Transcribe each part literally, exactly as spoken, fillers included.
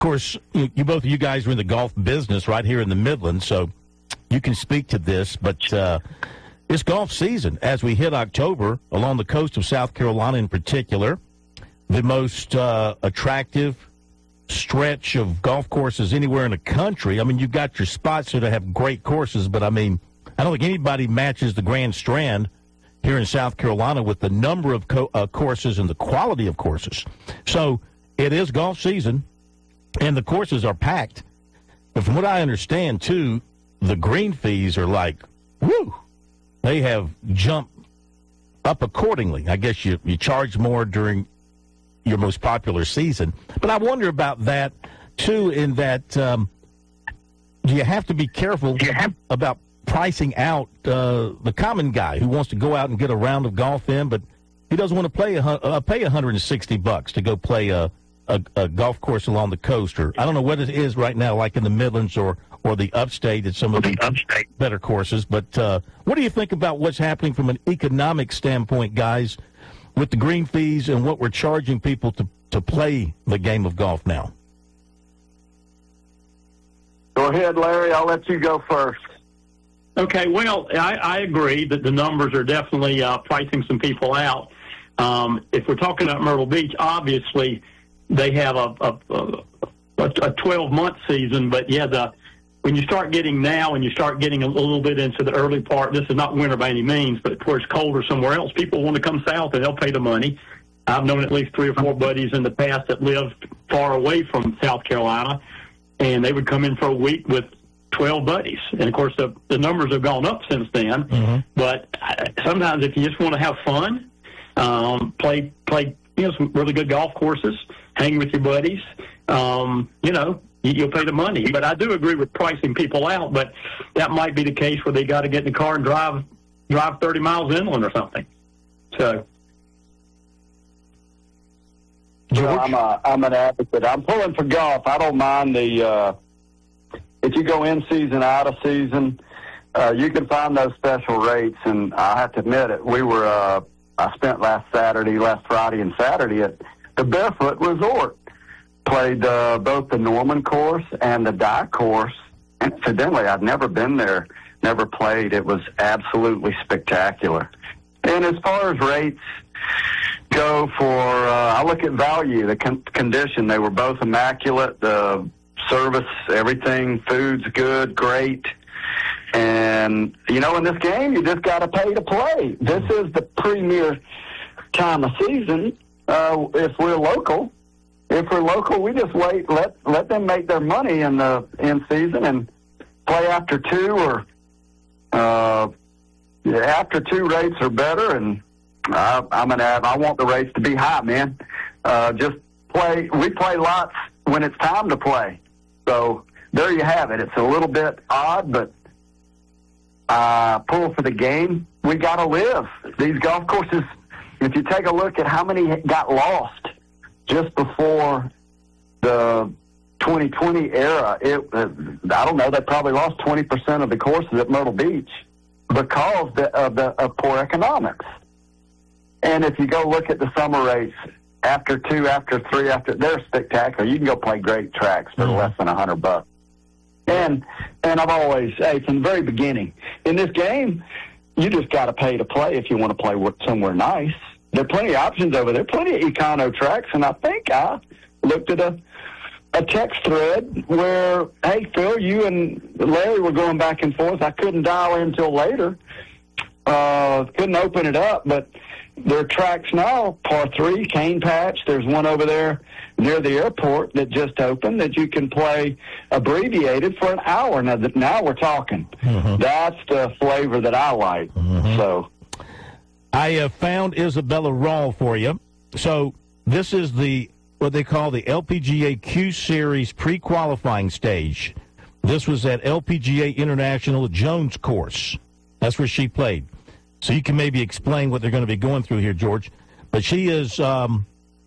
course, you, you both of you guys are in the golf business right here in the Midlands, so you can speak to this. But uh, it's golf season as we hit October along the coast of South Carolina in particular. The most uh, attractive stretch of golf courses anywhere in the country. I mean, you've got your spots that have great courses, but I mean, I don't think anybody matches the Grand Strand here in South Carolina with the number of co- uh, courses and the quality of courses. So it is golf season, and the courses are packed. But from what I understand, too, the green fees are like, whoo, they have jumped up accordingly. I guess you, you charge more during your most popular season. But I wonder about that, too, in that um, do you have to be careful have- about pricing out uh, the common guy who wants to go out and get a round of golf in, but he doesn't want to play a, uh, pay one hundred sixty bucks to go play a, a, a golf course along the coast, or I don't know what it is right now, like in the Midlands or, or the upstate at some of the upstate better courses. But uh, what do you think about what's happening from an economic standpoint, guys, with the green fees and what we're charging people to, to play the game of golf now? Go ahead, Larry. I'll let you go first. Okay, well, I, I agree that the numbers are definitely uh, pricing some people out. Um, if we're talking about Myrtle Beach, obviously they have a a, a, a twelve-month season, but yeah, the when you start getting now and you start getting a little bit into the early part, this is not winter by any means, but where it's colder somewhere else, people want to come south and they'll pay the money. I've known at least three or four buddies in the past that lived far away from South Carolina, and they would come in for a week with twelve buddies. And, of course, the, the numbers have gone up since then. Mm-hmm. But sometimes if you just want to have fun, um, play, play you know, some really good golf courses, hang with your buddies, um, you know, you, you'll pay the money. But I do agree with pricing people out, but that might be the case where they got to get in the car and drive drive thirty miles inland or something. So, George? I'm, a, I'm an advocate. I'm pulling for golf. I don't mind the uh, – if you go in season, out of season, uh, you can find those special rates. And I have to admit it, we were, uh, I spent last Saturday, last Friday and Saturday at the Barefoot Resort. Played uh, both the Norman course and the Dye course. Incidentally, I'd never been there, never played. It was absolutely spectacular. And as far as rates go for, uh, I look at value, the con- condition. They were both immaculate. The service, everything, food's good, great. And, you know, in this game, you just got to pay to play. This is the premier time of season. Uh, if we're local, if we're local, we just wait, let let them make their money in the in season and play after two or uh, yeah, after two rates are better. And I, I'm gonna have, I want the rates to be high, man. Uh, just play. We play lots when it's time to play. So there you have it. It's a little bit odd, but uh, pull for the game. We got to live. These golf courses, if you take a look at how many got lost just before the twenty twenty era, it, uh, I don't know, they probably lost twenty percent of the courses at Myrtle Beach because the, of the of poor economics. And if you go look at the summer rates, after two, after three, after they're spectacular. You can go play great tracks for mm-hmm. less than a hundred bucks. And and I've always, hey, from the very beginning, in this game, you just got to pay to play if you want to play somewhere nice. There are plenty of options over there, plenty of econo tracks, and I think I looked at a a text thread where, hey, Phil, you and Larry were going back and forth. I couldn't dial in until later. Uh, couldn't open it up, but there are tracks now, par three, Cane Patch. There's one over there near the airport that just opened that you can play abbreviated for an hour. Now, now we're talking. Mm-hmm. That's the flavor that I like. Mm-hmm. So, I uh, found Isabella Raw for you. So this is the what they call the L P G A Q Series pre-qualifying stage. This was at L P G A International Jones course. That's where she played. So you can maybe explain what they're going to be going through here, George. But she is, um,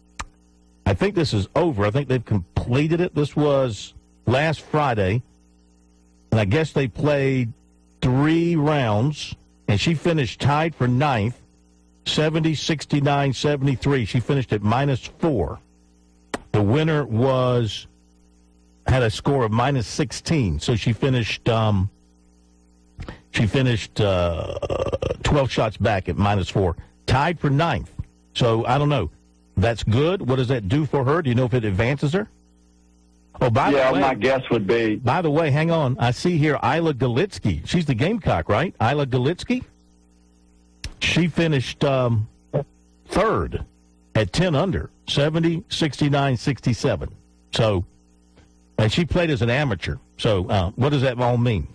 I think this is over. I think they've completed it. This was last Friday. And I guess they played three rounds. And she finished tied for ninth, seventy, sixty-nine, seventy-three. She finished at minus four. The winner was had a score of minus sixteen. So she finished um, she finished uh, twelve shots back at minus four, tied for ninth. So I don't know. That's good. What does that do for her? Do you know if it advances her? Oh, by yeah, the way, my guess would be. By the way, hang on. I see here Isla Galitsky. She's the Gamecock, right? Isla Galitsky. She finished um, third at ten under, seventy, sixty-nine, sixty-seven. So, and she played as an amateur. So, uh, what does that all mean?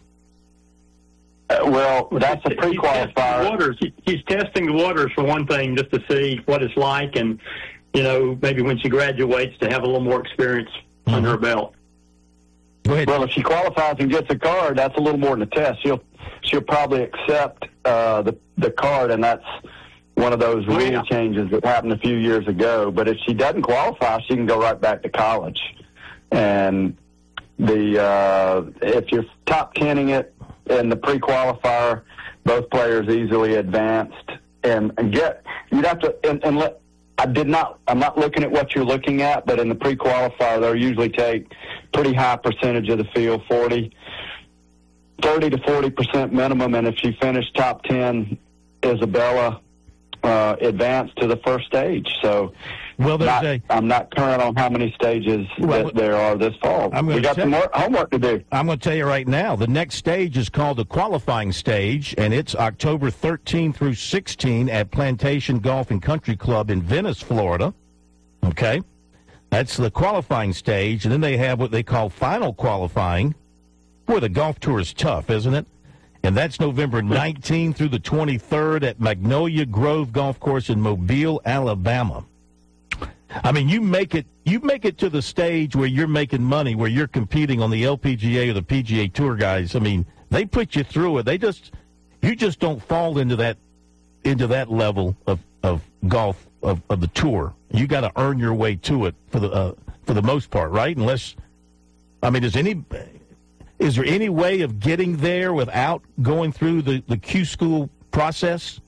Uh, well, that's a pre-qualifier. He's, he's testing the waters for one thing, just to see what it's like, and you know, maybe when she graduates, to have a little more experience mm-hmm. under her belt. Go ahead. Well, if she qualifies and gets a card, that's a little more than a test. She'll she'll probably accept uh, the the card, and that's one of those rule oh, yeah. changes that happened a few years ago. But if she doesn't qualify, she can go right back to college. And the uh, if you're top tenning it in the pre-qualifier, both players easily advanced, and, and get you'd have to and, and let. I did not. I'm not looking at what you're looking at, but in the pre-qualifier, they'll usually take pretty high percentage of the field, forty, thirty to forty percent minimum. And if she finished top ten, Isabella uh, advanced to the first stage. So, well, there's not, a, I'm not current on how many stages well, that there are this fall. We got some more homework to do. I'm going to tell you right now, the next stage is called the qualifying stage, and it's October thirteenth through sixteenth at Plantation Golf and Country Club in Venice, Florida. Okay? That's the qualifying stage, and then they have what they call final qualifying. Boy, the golf tour is tough, isn't it? And that's November nineteenth through the twenty-third at Magnolia Grove Golf Course in Mobile, Alabama. I mean, you make it you make it to the stage where you're making money, where you're competing on the L P G A or the P G A Tour guys. I mean, they put you through it. They just you just don't fall into that into that level of, of golf of, of the tour. You got to earn your way to it for the uh, for the most part, right? Unless, I mean, is any is there any way of getting there without going through the, the Q school process?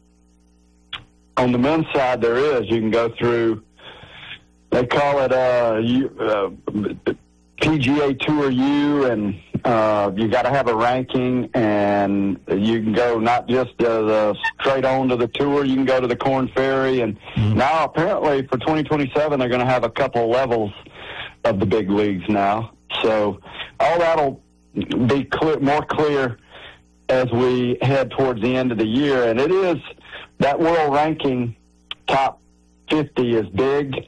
On the men's side, there is. You can go through. They call it uh, you, uh, P G A Tour U, and uh, you got to have a ranking, and you can go not just uh, the straight on to the tour. You can go to the Korn Ferry, and mm-hmm. now apparently for twenty twenty-seven they're going to have a couple levels of the big leagues now. So all that'll be clear, more clear as we head towards the end of the year, and it is that world ranking top fifty is big.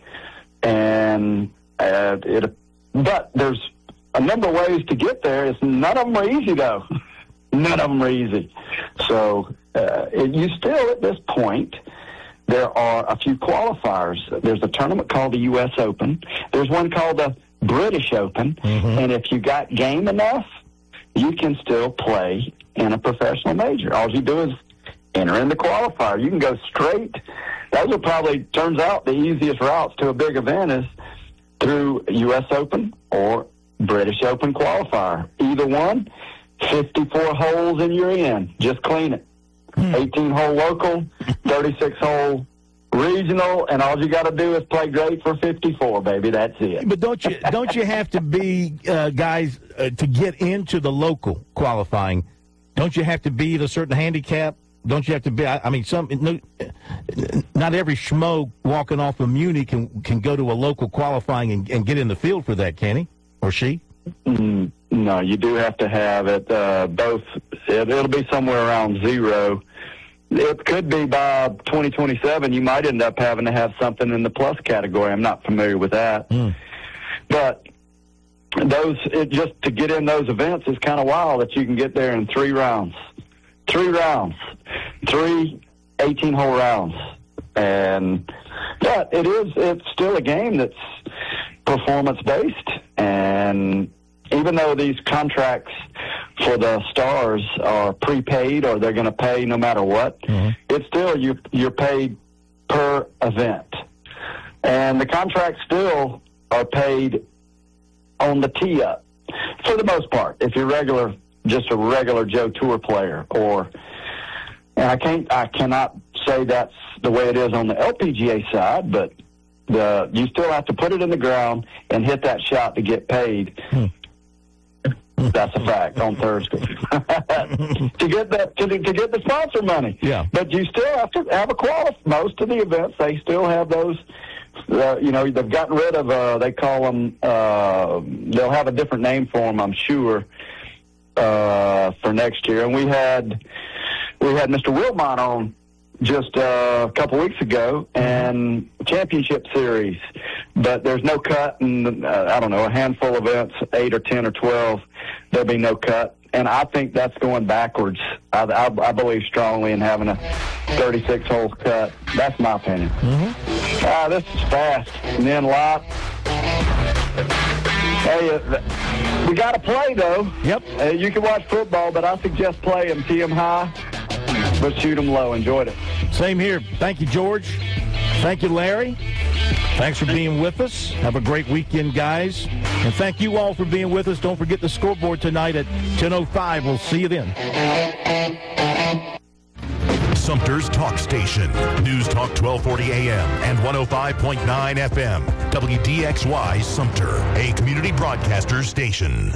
And uh, it, but there's a number of ways to get there. It's, none of them are easy, though. None of them are easy. So uh, it, you still, at this point, there are a few qualifiers. There's a tournament called the U S Open. There's one called the British Open. Mm-hmm. And if you got game enough, you can still play in a professional major. All you do is enter in the qualifier. You can go straight. Those are probably, turns out, the easiest routes to a big event is through U S Open or British Open qualifier. Either one, fifty-four holes and you're in. Just clean it. eighteen-hole local, thirty-six-hole regional, and all you got to do is play great for fifty-four, baby. That's it. But don't you don't you have to be, uh, guys, uh, to get into the local qualifying, don't you have to be at a certain handicap? Don't you have to be? I, I mean, some no, not every schmo walking off of Muni can can go to a local qualifying and, and get in the field for that, can he or she? Mm, no, you do have to have it. Uh, both. It, it'll be somewhere around zero. It could be by twenty twenty-seven. You might end up having to have something in the plus category. I'm not familiar with that, mm. but those it just to get in those events is kind of wild that you can get there in three rounds. Three rounds, three eighteen-hole rounds, and but it is it's still a game that's performance-based, and even though these contracts for the stars are prepaid or they're going to pay no matter what, mm-hmm. it's still you you're paid per event, and the contracts still are paid on the tee-up for the most part. If you're regular. Just a regular Joe Tour player, or and I can't, I cannot say that's the way it is on the L P G A side, but the you still have to put it in the ground and hit that shot to get paid. Hmm. That's a fact on Thursday to get that to, to get the sponsor money. Yeah, but you still have to have a qualify. Most of the events they still have those. Uh, you know, they've gotten rid of. Uh, they call them. Uh, they'll have a different name for them, I'm sure, uh, for next year. And we had we had Mister Wilmot on just uh, a couple weeks ago, and championship series. But there's no cut, and uh, I don't know, a handful of events, eight or ten or twelve, there'll be no cut. And I think that's going backwards. I, I, I believe strongly in having a thirty-six hole cut. That's my opinion. Mm-hmm. Ah, this is fast. And then lot. Hey, uh, we got to play, though. Yep. Uh, you can watch football, but I suggest play them, tee them high, but shoot them low. Enjoyed it. Same here. Thank you, George. Thank you, Larry. Thanks for being with us. Have a great weekend, guys. And thank you all for being with us. Don't forget the scoreboard tonight at ten oh five. We'll see you then. Sumter's Talk Station. News Talk twelve forty A M and one oh five point nine F M. W D X Y Sumter, a community broadcaster station.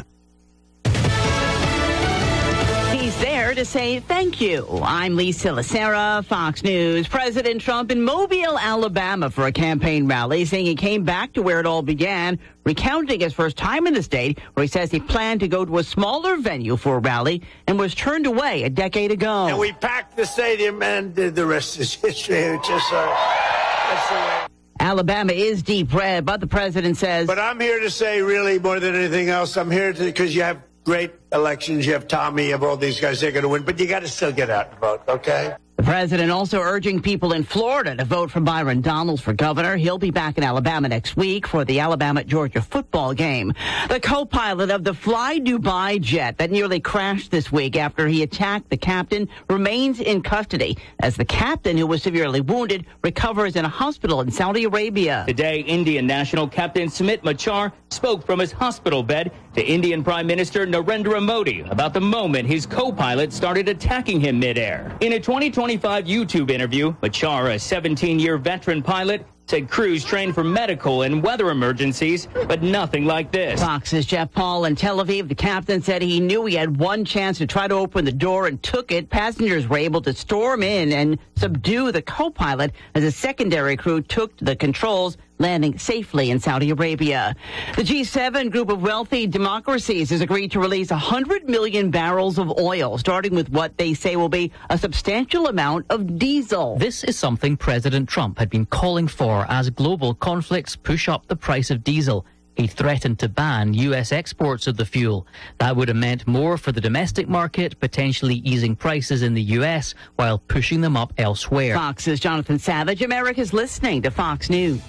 He's there to say thank you. I'm Lisa Lacera, Fox News. President Trump in Mobile, Alabama for a campaign rally, saying he came back to where it all began, recounting his first time in the state, where he says he planned to go to a smaller venue for a rally and was turned away a decade ago. And we packed the stadium, and the rest is history. It's just, uh, that's the way. Alabama is deep red, but the president says... But I'm here to say, really, more than anything else, I'm here to because you have great elections. You have Tommy, you have all these guys. They're going to win, but you got to still get out and vote, okay? The president also urging people in Florida to vote for Byron Donalds for governor. He'll be back in Alabama next week for the Alabama-Georgia football game. The co-pilot of the Fly Dubai jet that nearly crashed this week after he attacked the captain remains in custody as the captain, who was severely wounded, recovers in a hospital in Saudi Arabia. Today, Indian national Captain Sumit Machar spoke from his hospital bed to Indian Prime Minister Narendra Modi about the moment his co-pilot started attacking him midair. In a twenty twenty-five YouTube interview, Machar, a seventeen-year veteran pilot, said crews trained for medical and weather emergencies, but nothing like this. Fox's Jeff Paul in Tel Aviv. The captain said he knew he had one chance to try to open the door and took it. Passengers were able to storm in and subdue the co-pilot as a secondary crew took the controls, landing safely in Saudi Arabia. The G seven group of wealthy democracies has agreed to release one hundred million barrels of oil, starting with what they say will be a substantial amount of diesel. This is something President Trump had been calling for as global conflicts push up the price of diesel. He threatened to ban U S exports of the fuel. That would have meant more for the domestic market, potentially easing prices in the U S while pushing them up elsewhere. Fox's Jonathan Savage. America's listening to Fox News.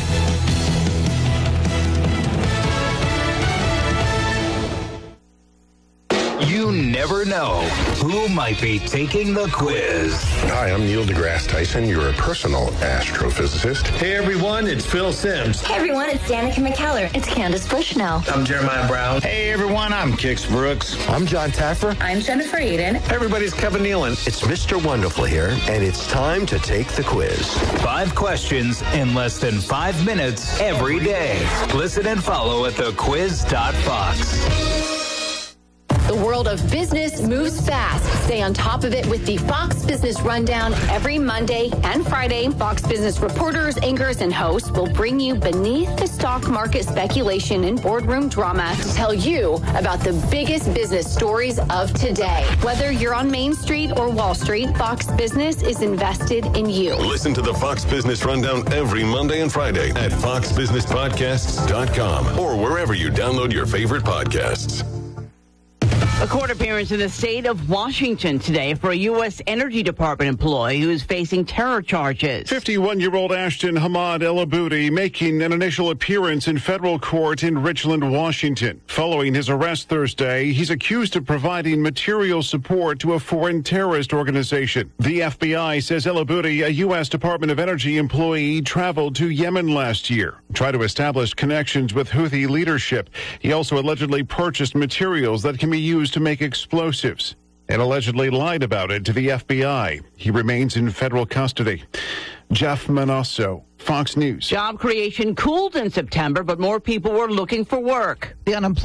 You never know who might be taking the quiz. Hi, I'm Neil deGrasse Tyson. You're a personal astrophysicist. Hey, everyone, it's Phil Simms. Hey, everyone, it's Danica McKellar. It's Candace Bushnell. I'm Jeremiah Brown. Hey, everyone, I'm Kix Brooks. I'm John Taffer. I'm Jennifer Eden. Hey, everybody's Kevin Nealon. It's Mister Wonderful here, and it's time to take the quiz. Five questions in less than five minutes every day. Listen and follow at the quiz dot fox. The world of business moves fast. Stay on top of it with the Fox Business Rundown every Monday and Friday. Fox Business reporters, anchors, and hosts will bring you beneath the stock market speculation and boardroom drama to tell you about the biggest business stories of today. Whether you're on Main Street or Wall Street, Fox Business is invested in you. Listen to the Fox Business Rundown every Monday and Friday at fox business podcasts dot com or wherever you download your favorite podcasts. A court appearance in the state of Washington today for a U S Energy Department employee who is facing terror charges. fifty-one-year-old Ashton Hamad El-Aboudi making an initial appearance in federal court in Richland, Washington. Following his arrest Thursday, he's accused of providing material support to a foreign terrorist organization. The F B I says El-Aboudi, a U S Department of Energy employee, traveled to Yemen last year, tried to establish connections with Houthi leadership. He also allegedly purchased materials that can be used to make explosives. and allegedly lied about it to the F B I. He remains in federal custody. Jeff Manasso, Fox News. Job creation cooled in September, but more people were looking for work. The unemployment